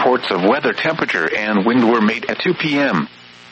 reports of weather, temperature, and wind were made at 2 p.m.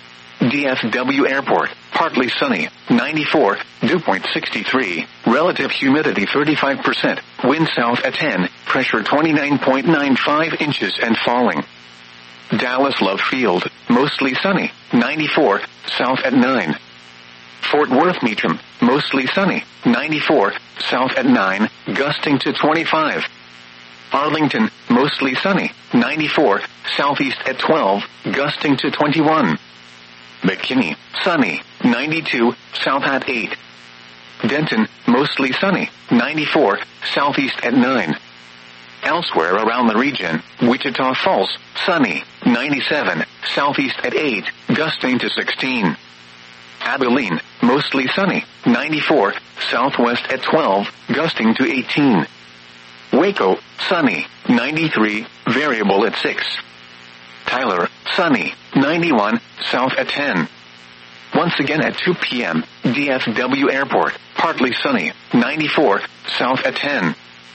DFW Airport, partly sunny, 94, dew point 63, relative humidity 35%, wind south at 10, pressure 29.95 inches and falling. Dallas Love Field, mostly sunny, 94, south at 9. Fort Worth Meacham, mostly sunny, 94, south at 9, gusting to 25. Arlington, mostly sunny, 94, southeast at 12, gusting to 21. McKinney, sunny, 92, south at 8. Denton, mostly sunny, 94, southeast at 9. Elsewhere around the region, Wichita Falls, sunny, 97, southeast at 8, gusting to 16. Abilene, mostly sunny, 94, southwest at 12, gusting to 18. Waco, sunny, 93, variable at 6. Tyler, sunny, 91, south at 10. Once again at 2 p.m., DFW Airport, partly sunny, 94, south at 10.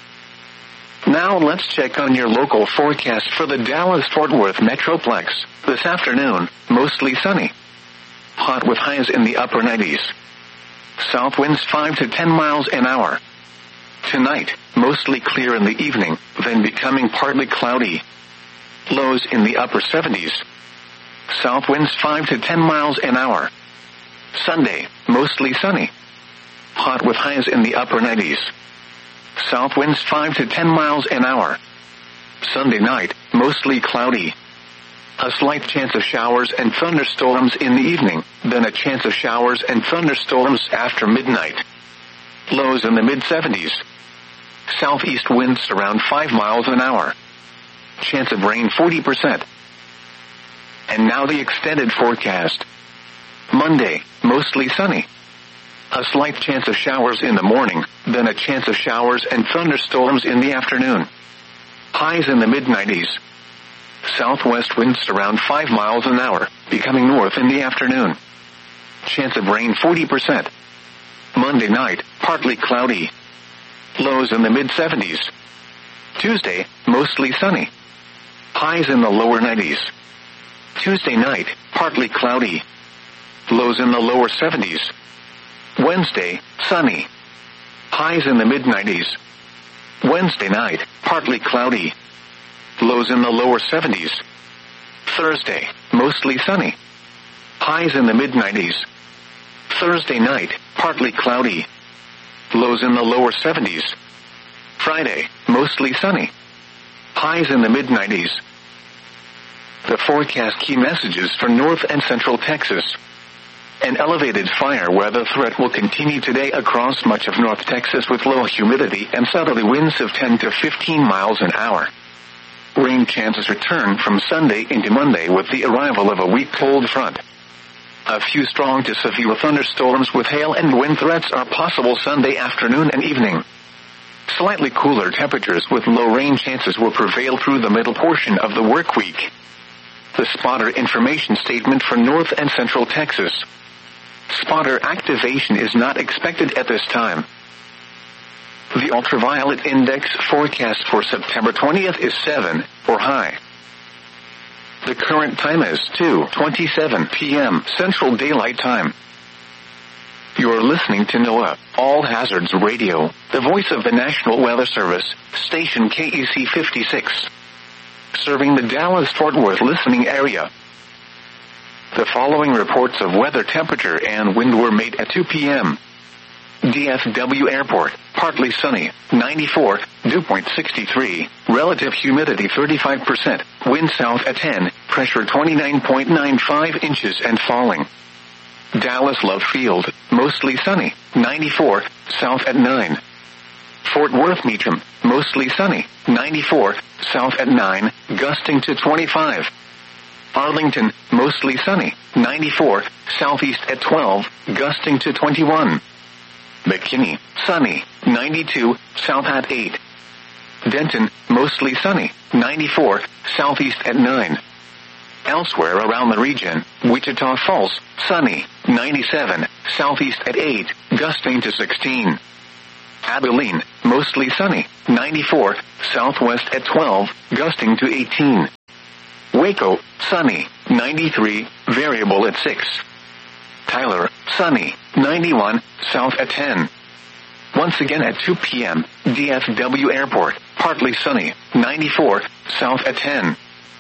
Now let's check on your local forecast for the Dallas-Fort Worth Metroplex. This afternoon, mostly sunny. Hot with highs in the upper 90s. South winds 5 to 10 miles an hour. Tonight, mostly clear in the evening, then becoming partly cloudy. Lows in the upper 70s. South winds 5 to 10 miles an hour. Sunday, mostly sunny. Hot with highs in the upper 90s. South winds 5 to 10 miles an hour. Sunday night, mostly cloudy. A slight chance of showers and thunderstorms in the evening, then a chance of showers and thunderstorms after midnight. Lows in the mid-70s. Southeast winds around 5 miles an hour. Chance of rain 40%. And now the extended forecast. Monday, mostly sunny. A slight chance of showers in the morning, then a chance of showers and thunderstorms in the afternoon. Highs in the mid-90s. Southwest winds around 5 miles an hour, becoming north in the afternoon. Chance of rain 40%. Monday night, partly cloudy. Lows in the mid-70s. Tuesday, mostly sunny. Highs in the lower 90s. Tuesday night, partly cloudy. Lows in the lower 70s. Wednesday, sunny. Highs in the mid-90s. Wednesday night, partly cloudy. Lows in the lower 70s. Thursday, mostly sunny. Highs in the mid-90s. Thursday night, partly cloudy. Lows in the lower 70s. Friday, mostly sunny. Highs in the mid-90s. The forecast key messages for North and Central Texas. An elevated fire weather threat will continue today across much of North Texas with low humidity and southerly winds of 10 to 15 miles an hour. Rain chances return from Sunday into Monday with the arrival of a weak cold front. A few strong to severe thunderstorms with hail and wind threats are possible Sunday afternoon and evening. Slightly cooler temperatures with low rain chances will prevail through the middle portion of the work week. The spotter information statement for North and Central Texas. Spotter activation is not expected at this time. The ultraviolet index forecast for September 20th is 7, or high. The current time is 2:27 p.m. Central Daylight Time. You're listening to NOAA, All Hazards Radio, the voice of the National Weather Service, station KEC 56. Serving the Dallas-Fort Worth listening area. The following reports of weather, temperature, and wind were made at 2 p.m. DFW Airport, partly sunny, 94, dew point 63, relative humidity 35%, wind south at 10, pressure 29.95 inches and falling. Dallas Love Field, mostly sunny, 94, south at 9. Fort Worth Meacham, mostly sunny, 94, south at 9, gusting to 25. Arlington, mostly sunny, 94, southeast at 12, gusting to 21. McKinney, sunny, 92, south at 8. Denton, mostly sunny, 94, southeast at 9. Elsewhere around the region, Wichita Falls, sunny, 97, southeast at 8, gusting to 16. Abilene, mostly sunny, 94, southwest at 12, gusting to 18. Waco, sunny, 93, variable at 6. Tyler, sunny, 91, south at 10. Once again at 2 p.m., DFW Airport, partly sunny, 94, south at 10.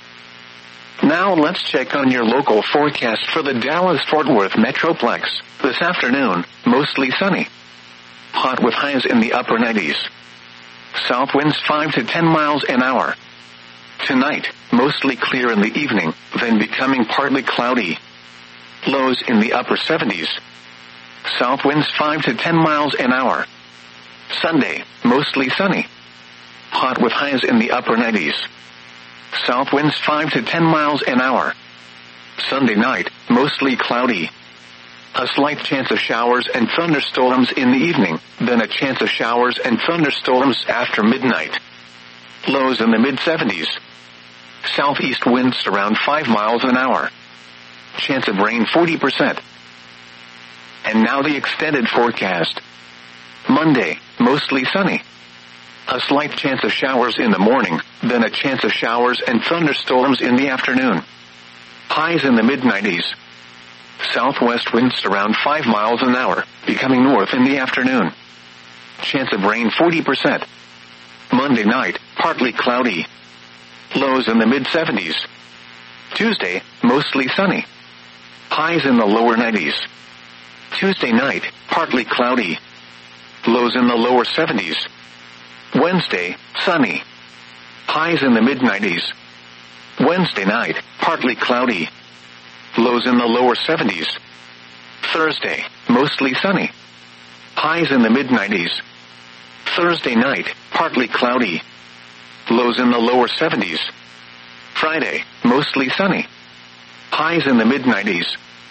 Now let's check on your local forecast for the Dallas-Fort Worth Metroplex. This afternoon, mostly sunny. Hot with highs in the upper 90s. South winds 5 to 10 miles an hour. Tonight, mostly clear in the evening, then becoming partly cloudy. Lows in the upper 70s. South winds 5 to 10 miles an hour. Sunday, mostly sunny. Hot with highs in the upper 90s. South winds 5 to 10 miles an hour. Sunday night, mostly cloudy. A slight chance of showers and thunderstorms in the evening, then a chance of showers and thunderstorms after midnight. Lows in the mid-70s. Southeast winds around 5 miles an hour. Chance of rain 40%. And now the extended forecast. Monday, mostly sunny. A slight chance of showers in the morning, then a chance of showers and thunderstorms in the afternoon. Highs in the mid-90s. Southwest winds around 5 miles an hour, becoming north in the afternoon. Chance of rain 40%. Monday night, partly cloudy. Lows in the mid-70s. Tuesday, mostly sunny. Highs in the lower 90s. Tuesday night, partly cloudy. Lows in the lower 70s. Wednesday, sunny. Highs in the mid-90s. Wednesday night, partly cloudy. Lows in the lower 70s. Thursday, mostly sunny. Highs in the mid-90s. Thursday night, partly cloudy. Lows in the lower 70s. Friday, mostly sunny. Highs in the mid-90s.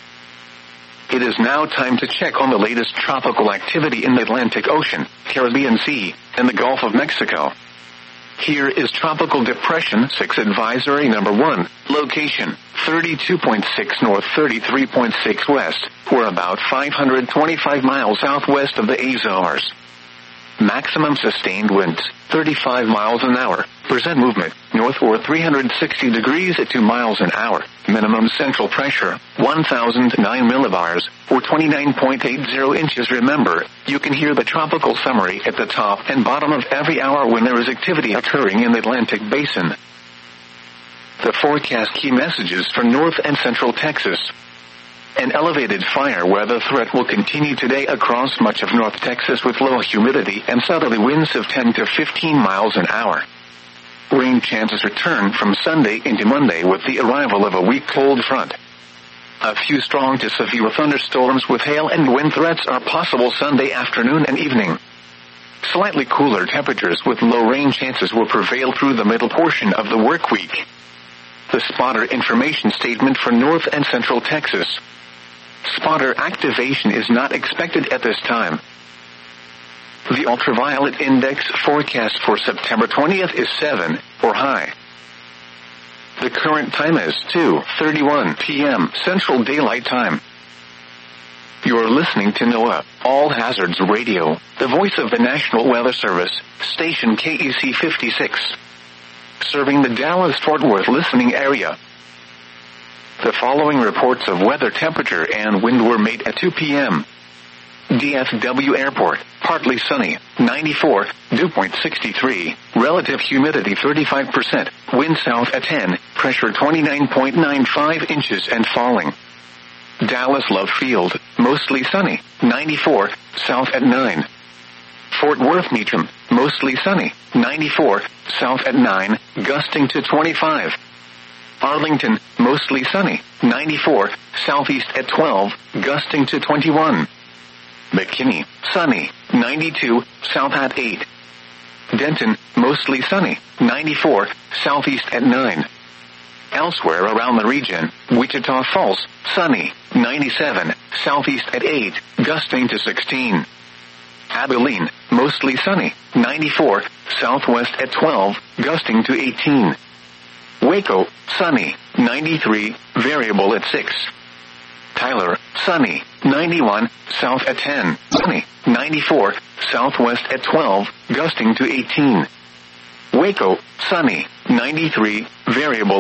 It is now time to check on the latest tropical activity in the Atlantic Ocean, Caribbean Sea, and the Gulf of Mexico. Here is Tropical Depression 6 Advisory Number 1, location 32.6 north, 33.6 west, or about 525 miles southwest of the Azores. Maximum sustained winds, 35 miles an hour, percent movement, north or 360 degrees at 2 miles an hour. Minimum central pressure, 1,009 millibars, or 29.80 inches. Remember, you can hear the tropical summary at the top and bottom of every hour when there is activity occurring in the Atlantic Basin. The forecast key messages for North and Central Texas. An elevated fire weather threat will continue today across much of North Texas with low humidity and southerly winds of 10 to 15 miles an hour. Rain chances return from Sunday into Monday with the arrival of a weak cold front. A few strong to severe thunderstorms with hail and wind threats are possible Sunday afternoon and evening. Slightly cooler temperatures with low rain chances will prevail through the middle portion of the work week. The spotter information statement for North and Central Texas. Spotter activation is not expected at this time. The ultraviolet index forecast for September 20th is 7, or high. The current time is 2:31 p.m. Central Daylight Time. You're listening to NOAA, All Hazards Radio, the voice of the National Weather Service, station KEC 56. Serving the Dallas-Fort Worth listening area. The following reports of weather temperature and wind were made at 2 p.m. DFW Airport, partly sunny, 94, dew point 63, relative humidity 35%, wind south at 10, pressure 29.95 inches and falling. Dallas Love Field, mostly sunny, 94, south at 9. Fort Worth Meacham, mostly sunny, 94, south at 9, gusting to 25. Arlington, mostly sunny, 94, southeast at 12, gusting to 21. McKinney, sunny, 92, south at 8. Denton, mostly sunny, 94, southeast at 9. Elsewhere around the region, Wichita Falls, sunny, 97, southeast at 8, gusting to 16. Abilene, mostly sunny, 94, southwest at 12, gusting to 18. Waco, sunny, 93, variable at 6. Tyler, sunny, 91, south at 10, sunny, 94, southwest at 12, gusting to 18. Waco, sunny, 93, variable